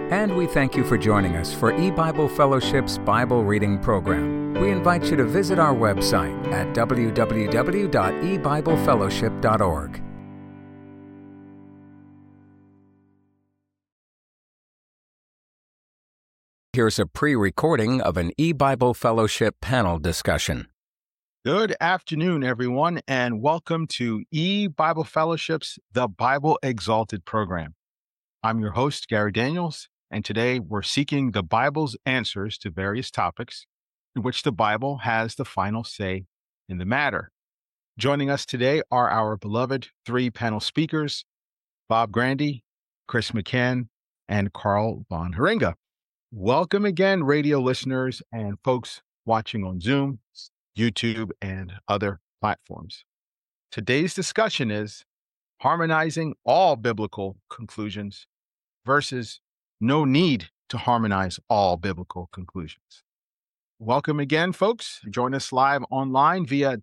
And we thank you for joining us for eBible Fellowship's Bible Reading Program. We invite you to visit our website at www.ebiblefellowship.org. Here's a pre-recording of an eBible Fellowship panel discussion. Good afternoon, everyone, and welcome to eBible Fellowship's The Bible Exalted program. I'm your host, Gary Daniels, and today we're seeking the Bible's answers to various topics in which the Bible has the final say in the matter. Joining us today are our beloved three panel speakers, Bob Grandy, Chris McCann, and Carl von Haringa. Welcome again, radio listeners and folks watching on Zoom, YouTube, and other platforms. Today's discussion is harmonizing all biblical conclusions versus no need to harmonize all biblical conclusions. Welcome again, folks. Join us live online via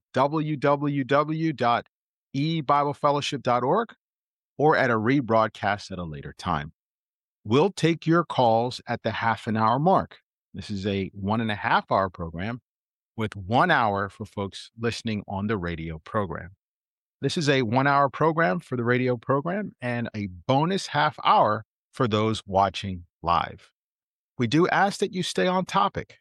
www.ebiblefellowship.org or at a rebroadcast at a later time. We'll take your calls at the half an hour mark. This is a 1.5 hour program with 1 hour for folks listening on the radio program. This is a 1 hour program for the radio program and a bonus half hour for those watching live. We do ask that you stay on topic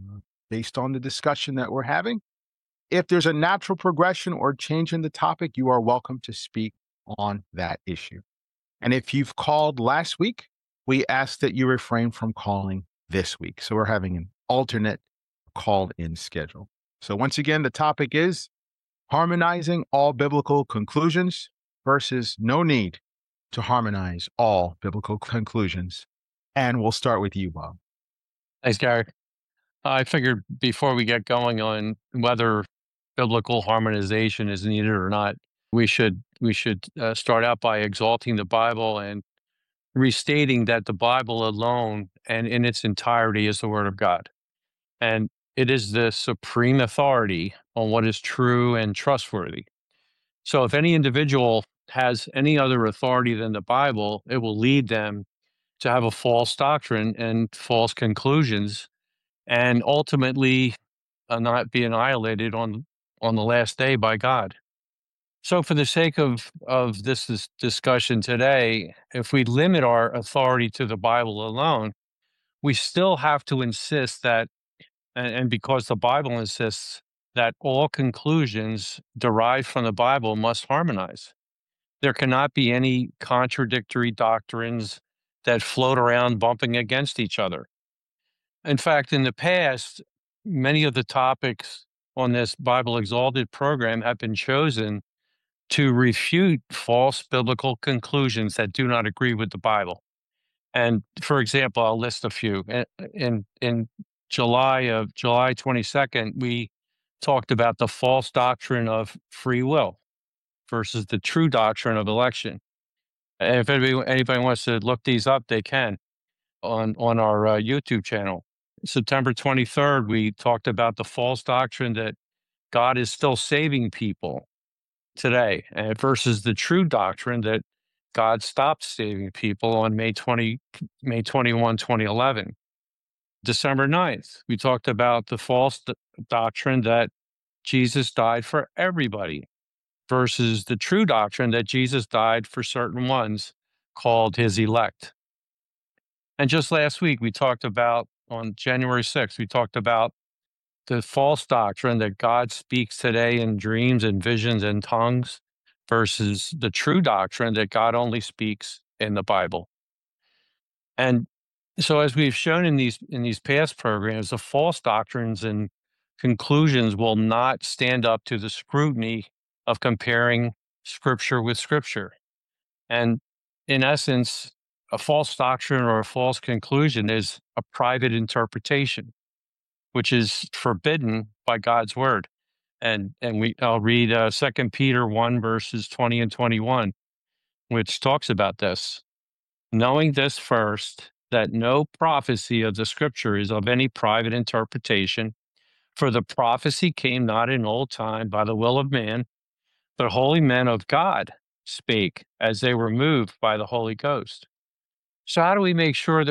based on the discussion that we're having. If there's a natural progression or change in the topic, you are welcome to speak on that issue. And if you've called last week, we ask that you refrain from calling this week. So we're having an alternate called-in schedule. So once again, the topic is harmonizing all biblical conclusions versus no need to harmonize all biblical conclusions. And we'll start with you, Bob. Thanks, Gary. I figured before we get going on whether biblical harmonization is needed or not, we should start out by exalting the Bible and restating that the Bible alone and in its entirety is the Word of God. And it is the supreme authority on what is true and trustworthy. So if any individual has any other authority than the Bible, it will lead them to have a false doctrine and false conclusions, and ultimately not be annihilated on the last day by God. So for the sake of this discussion today, if we limit our authority to the Bible alone, we still have to insist that, and because the Bible insists that all conclusions derived from the Bible must harmonize. There cannot be any contradictory doctrines that float around bumping against each other. In fact, in the past, many of the topics on this Bible Exalted program have been chosen to refute false biblical conclusions that do not agree with the Bible. And for example, I'll list a few. In July 22nd, we talked about the false doctrine of free will versus the true doctrine of election. And if anybody wants to look these up, they can on our YouTube channel. September 23rd, we talked about the false doctrine that God is still saving people today versus the true doctrine that God stopped saving people on May 21, 2011. December 9th, we talked about the false doctrine that Jesus died for everybody versus the true doctrine that Jesus died for certain ones called his elect. And just last week, we talked about, on January 6th, we talked about the false doctrine that God speaks today in dreams and visions and tongues versus the true doctrine that God only speaks in the Bible. And so as we've shown in these past programs, the false doctrines and conclusions will not stand up to the scrutiny of comparing Scripture with Scripture. And in essence, a false doctrine or a false conclusion is a private interpretation, which is forbidden by God's word. And I'll read 2 Peter 1, verses 20 and 21, which talks about this. Knowing this first, that no prophecy of the Scripture is of any private interpretation, for the prophecy came not in old time by the will of man, but holy men of God spake as they were moved by the Holy Ghost. So how do we make sure that